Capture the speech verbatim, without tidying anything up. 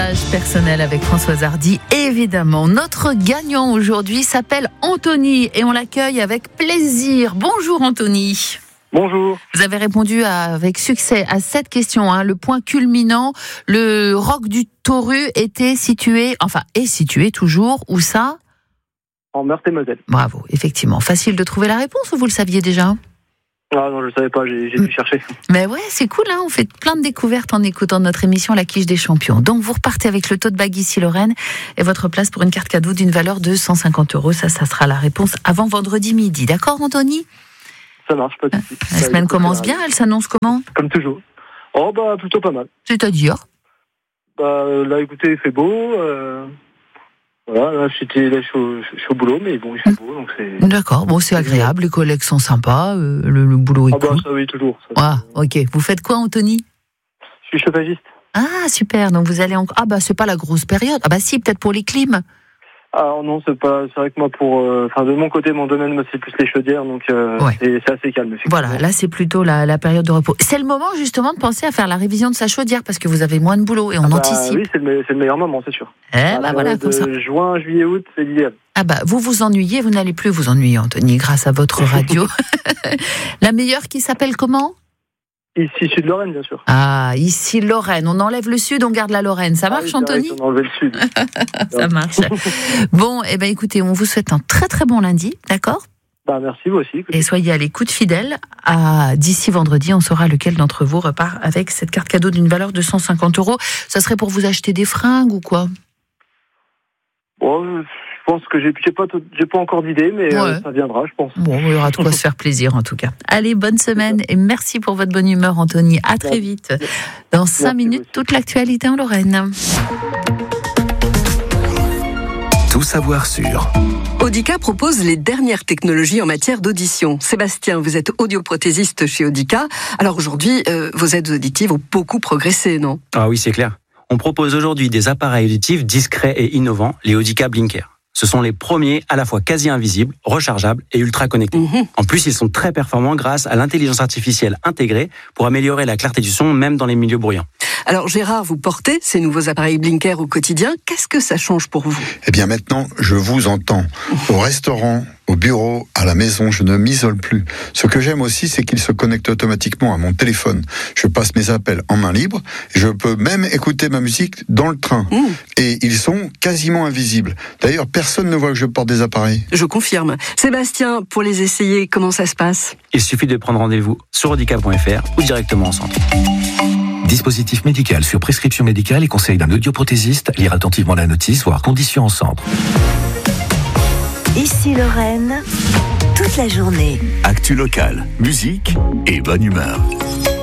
Massage personnel avec Françoise Hardy, évidemment. Notre gagnant aujourd'hui s'appelle Anthony et on l'accueille avec plaisir. Bonjour Anthony. Bonjour. Vous avez répondu à, avec succès à cette question. Hein. Le point culminant, le roc du Toru était situé, enfin est situé toujours, où ça ? En Meurthe-et-Moselle. Bravo, effectivement. Facile de trouver la réponse ou vous le saviez déjà ? Ah non, je ne savais pas, j'ai, j'ai dû chercher. Mais ouais, c'est cool, hein, on fait plein de découvertes en écoutant notre émission La Quiche des Champions. Donc vous repartez avec le tote bag Issy-Lorraine et votre place pour une carte cadeau d'une valeur de cent cinquante euros. Ça, ça sera la réponse avant vendredi midi. D'accord, Anthony ? Ça marche, pas de soucis. La bah, semaine commence bien, elle s'annonce comment ? Comme toujours. Oh bah plutôt pas mal. C'est-à-dire ? Bah là, écoutez, il fait beau. Euh... Voilà, là, j'étais, là, je suis au, je suis au boulot, mais bon, il fait beau, donc c'est... D'accord, bon, c'est agréable, les collègues sont sympas, euh, le, le boulot est ah cool. bah ça oui, toujours. Ça, ah, ok. Vous faites quoi, Anthony ? Je suis chauffagiste. Ah, super, donc vous allez encore... Ah bah, c'est pas la grosse période. Ah bah si, peut-être pour les clims. Ah non, c'est pas... C'est vrai que moi, pour... Enfin, euh, de mon côté, mon domaine, moi, c'est plus les chaudières, donc euh, ouais. c'est, c'est assez calme. Voilà, là, c'est plutôt la, la période de repos. C'est le moment, justement, de penser à faire la révision de sa chaudière, parce que vous avez moins de boulot, et on ah bah, anticipe. Oui, c'est le, c'est le meilleur moment, c'est sûr. Eh ah, bah voilà, comme ça. Juin, juillet, août, c'est l'idéal. Ah bah, vous vous ennuyez, vous n'allez plus vous ennuyer, Anthony, grâce à votre radio. La meilleure qui s'appelle comment ? Ici, Sud-Lorraine, bien sûr. Ah, ici, Lorraine. On enlève le sud, on garde la Lorraine. Ça marche, ah oui, Anthony ? On enlève le sud. Ça marche. Bon, eh ben, écoutez, on vous souhaite un très très bon lundi, d'accord ? Bah, merci, vous aussi. Et soyez à l'écoute fidèle. À, d'ici vendredi, on saura lequel d'entre vous repart avec cette carte cadeau d'une valeur de cent cinquante euros. Ça serait pour vous acheter des fringues ou quoi ? Bon, je pense que j'ai, j'ai, pas, j'ai pas encore d'idée, mais ouais. euh, ça viendra, je pense. Bon, il y aura de quoi se faire plaisir, en tout cas. Allez, bonne semaine et merci pour votre bonne humeur, Anthony. À très vite. Dans cinq minutes, toute l'actualité en Lorraine. Tout savoir sur... Audica propose les dernières technologies en matière d'audition. Sébastien, vous êtes audioprothésiste chez Audica. Alors aujourd'hui, euh, vos aides auditives ont beaucoup progressé, non ? Ah oui, c'est clair. On propose aujourd'hui des appareils auditifs discrets et innovants, les Audica Blinker. Ce sont les premiers à la fois quasi invisibles, rechargeables et ultra connectés. Mmh. En plus, ils sont très performants grâce à l'intelligence artificielle intégrée pour améliorer la clarté du son même dans les milieux bruyants. Alors Gérard, vous portez ces nouveaux appareils Blinker au quotidien. Qu'est-ce que ça change pour vous ? Eh bien maintenant, je vous entends. Au restaurant, au bureau, à la maison, je ne m'isole plus. Ce que j'aime aussi, c'est qu'ils se connectent automatiquement à mon téléphone. Je passe mes appels en main libre et je peux même écouter ma musique dans le train. Mmh. Et ils sont quasiment invisibles. D'ailleurs, personne ne voit que je porte des appareils. Je confirme. Sébastien, pour les essayer, comment ça se passe ? Il suffit de prendre rendez-vous sur audica point f r ou directement en centre. Dispositif médical sur prescription médicale et conseil d'un audioprothésiste. Lire attentivement la notice, voire conditions en centre. Issy-Lorraine, toute la journée. Actu locale, musique et bonne humeur.